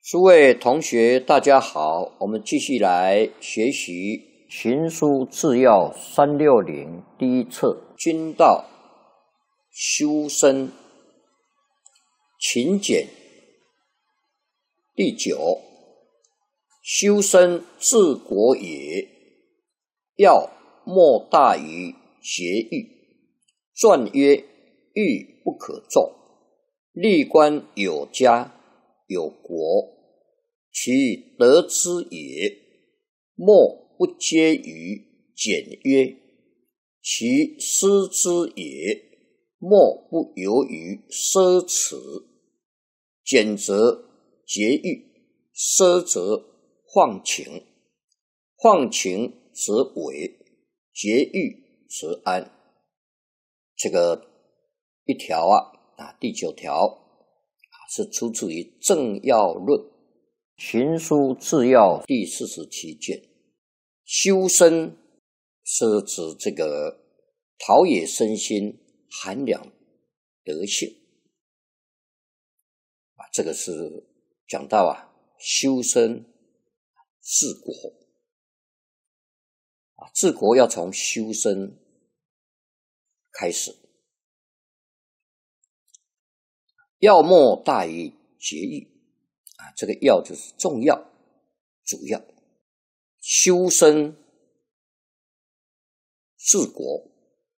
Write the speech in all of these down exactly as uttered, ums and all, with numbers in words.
诸位同学，大家好，我们继续来学习《行书治要三六零》第一册，君道修身勤俭。第九，修身治国也，要莫大于节欲。传曰：欲不可纵，历官有家有国，其德之也，莫不皆于俭约；其失之也，莫不由于奢侈。俭则节欲，奢则放情，放情则为，节欲则安。这个一条啊，啊第九条啊是出自于《正要论》行书治要第四十七卷。修身是指这个陶冶身心、涵养德性啊，这个是讲到啊修身治国啊，治国要从修身开始。要莫大于节欲啊，这个要就是重要、主要。修身治国，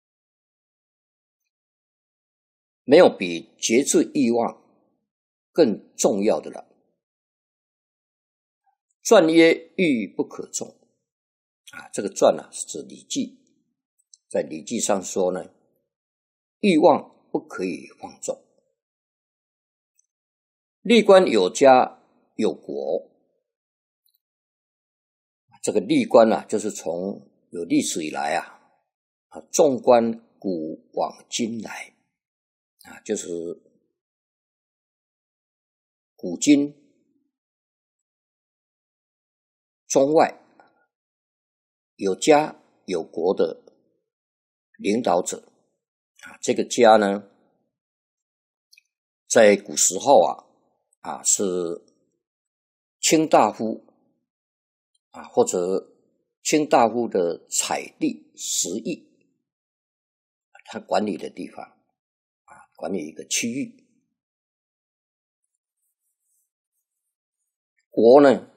没有比节制欲望更重要的了。传曰：欲不可纵啊，这个传啊是指《礼记》，在《礼记》上说呢，欲望不可以放纵。历官有家有国，这个历官啊，就是从有历史以来啊，啊，纵观古往今来啊，就是古今中外有家有国的领导者啊，这个家呢，在古时候啊啊是卿大夫啊，或者卿大夫的采地食邑，他管理的地方啊，管理一个区域。国呢，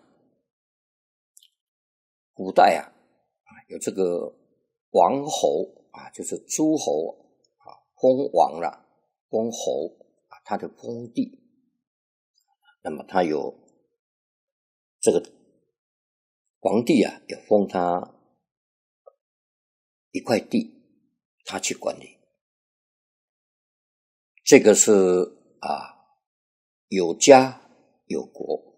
古代啊，有这个王侯啊，就是诸侯啊，封王了，封侯啊，他的封地。那么他有这个皇帝啊，也封他一块地，他去管理。这个是啊，有家有国。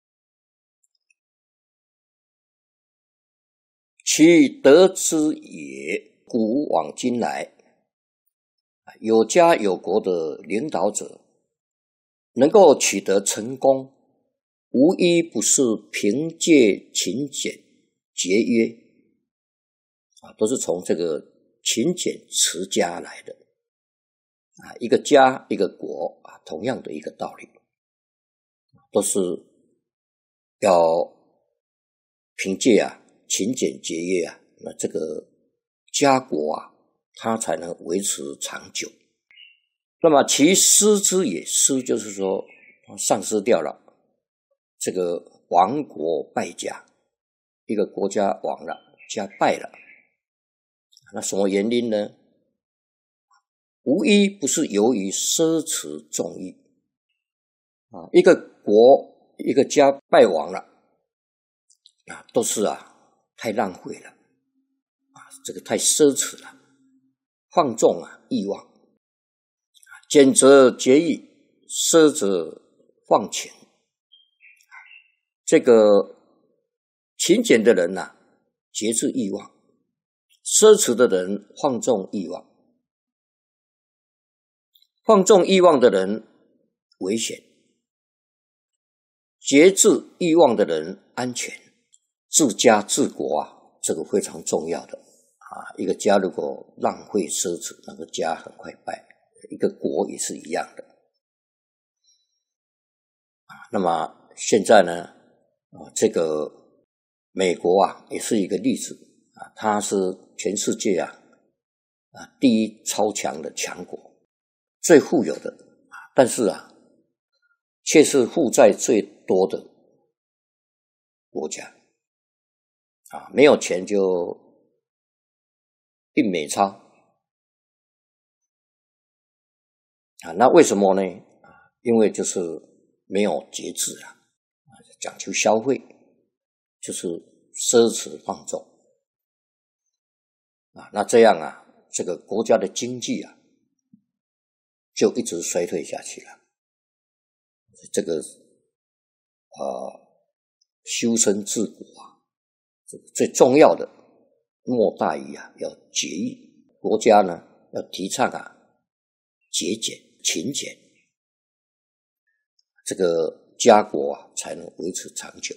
其德之也，古往今来，有家有国的领导者能够取得成功，无一不是凭借勤俭节约啊，都是从这个勤俭持家来的啊。一个家一个国啊，同样的一个道理，都是要凭借啊勤俭节约啊，那这个家国啊，它才能维持长久。那么其失之也，失就是说丧失掉了，这个亡国败家，一个国家亡了，家败了，那什么原因呢？无一不是由于奢侈纵欲啊，一个国一个家败亡了啊，都是啊太浪费了啊，这个太奢侈了，放纵啊欲望。俭则节欲，奢则放情。这个勤俭的人啊，节制欲望；奢侈的人放纵欲望。放纵欲望的人危险，节制欲望的人安全。治家治国啊，这个非常重要的啊。一个家如果浪费奢侈，那个家很快败。一个国也是一样的啊。那么现在呢，啊，这个美国啊也是一个例子啊，它是全世界啊啊第一超强的强国，最富有的，但是啊，却是负债最多的国家啊，没有钱就印美钞啊，那为什么呢？因为就是没有节制啊，讲究消费，就是奢侈放纵啊，那这样啊，这个国家的经济啊，就一直衰退下去了。这个呃，修身治国啊，这个最重要的莫大于啊，要节义，国家呢要提倡啊，节俭勤俭。这个家国啊才能维持长久。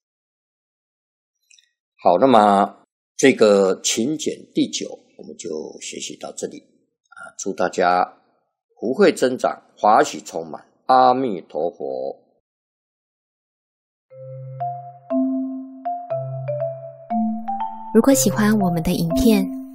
好，那么这个勤俭第九，我们就学习到这里啊！祝大家福慧增长，法喜充满，阿弥陀佛。 如果喜欢我们的影片，